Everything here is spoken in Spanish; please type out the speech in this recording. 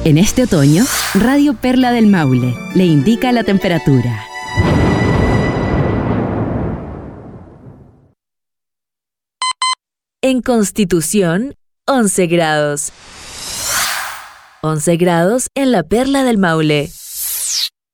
En este otoño, Radio Perla del Maule le indica la temperatura. En Constitución, 11 grados. 11 grados en la Perla del Maule.